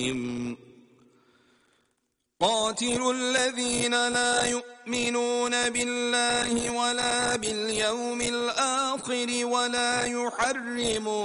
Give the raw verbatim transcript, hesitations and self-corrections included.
قاتلوا الذين لا يؤمنون بالله ولا باليوم الآخر ولا يحرمون